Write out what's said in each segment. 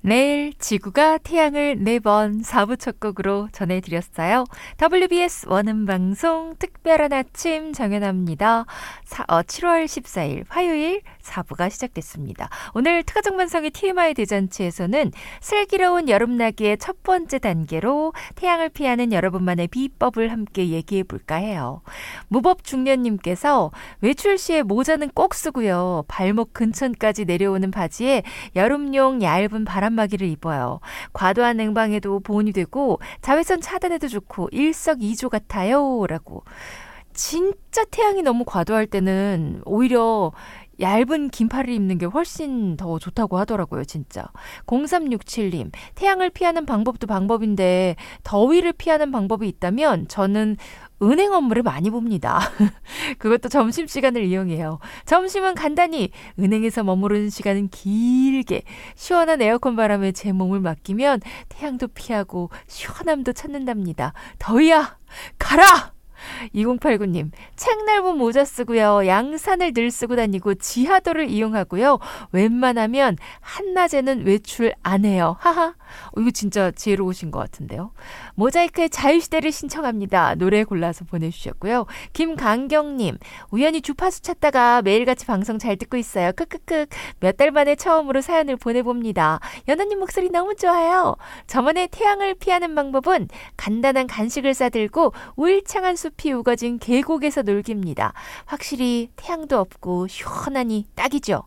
내일 지구가 태양을 4번 4부 첫 곡으로 전해드렸어요. WBS 원음방송 특별한 아침 정연아입니다. 7월 14일 화요일 4부가 시작됐습니다. 오늘 특가정반성의 TMI 대잔치에서는 슬기로운 여름나기의 첫 번째 단계로 태양을 피하는 여러분만의 비법을 함께 얘기해볼까 해요. 무법중년님께서 외출 시에 모자는 꼭 쓰고요. 발목 근처까지 내려오는 바지에 여름용 얇은 바람막이를 입어요. 과도한 냉방에도 보온이 되고 자외선 차단에도 좋고 일석이조 같아요. 라고. 진짜 태양이 너무 과도할 때는 오히려 얇은 긴팔을 입는 게 훨씬 더 좋다고 하더라고요, 진짜. 0367님, 태양을 피하는 방법도 방법인데 더위를 피하는 방법이 있다면 저는 은행 업무를 많이 봅니다. 그것도 점심시간을 이용해요. 점심은 간단히, 은행에서 머무르는 시간은 길게 시원한 에어컨 바람에 제 몸을 맡기면 태양도 피하고 시원함도 찾는답니다. 더위야, 가라! 2089님, 책 넓은 모자 쓰고요. 양산을 늘 쓰고 다니고 지하도를 이용하고요. 웬만하면 한낮에는 외출 안 해요. 하하. 이거 진짜 지혜로우신 것 같은데요. 모자이크의 자유시대를 신청합니다. 노래 골라서 보내주셨고요. 김강경님, 우연히 주파수 찾다가 매일같이 방송 잘 듣고 있어요. 크크크. 몇 달 만에 처음으로 사연을 보내봅니다. 연아님 목소리 너무 좋아요. 저만의 태양을 피하는 방법은 간단한 간식을 싸들고 울창한 숲이 우거진 계곡에서 놀기입니다. 확실히 태양도 없고 시원하니 딱이죠.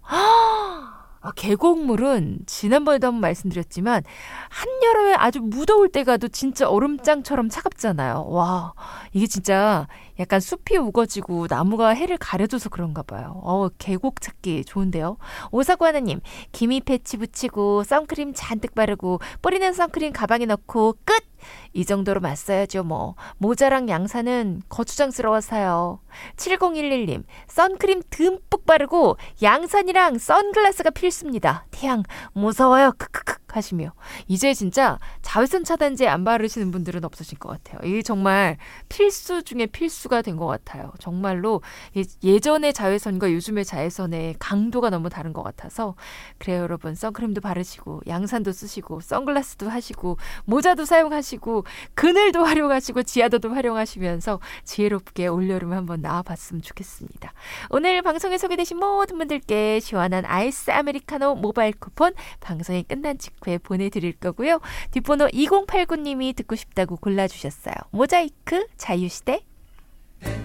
계곡물은 지난번에도 한번 말씀드렸지만 한여름에 아주 무더울 때 가도 진짜 얼음장처럼 차갑잖아요. 와, 이게 진짜 약간 숲이 우거지고 나무가 해를 가려줘서 그런가 봐요. 계곡 찾기 좋은데요. 오사구 하나님, 기미 패치 붙이고 선크림 잔뜩 바르고 뿌리는 선크림 가방에 넣고 끝! 이 정도로 맞서야죠 뭐. 모자랑 양산은 거추장스러워서요. 7011님, 선크림 듬뿍 바르고 양산이랑 선글라스가 필수입니다. 태양 무서워요 크크크 하시며. 이제 진짜 자외선 차단제 안 바르시는 분들은 없으실 것 같아요. 이게 정말 필수 중에 필수가 된 것 같아요. 정말로 예전의 자외선과 요즘의 자외선의 강도가 너무 다른 것 같아서. 그래요 여러분, 선크림도 바르시고 양산도 쓰시고 선글라스도 하시고 모자도 사용하시고 그늘도 활용하시고 지하도도 활용하시면서 지혜롭게 올여름 한번 나와봤으면 좋겠습니다. 오늘 방송에 소개되신 모든 분들께 시원한 아이스 아메리카노 모바일 쿠폰 방송이 끝난 직후에 보내드릴 거고요. 뒷번호 2089님이 듣고 싶다고 골라주셨어요. 모자이크 자유시대.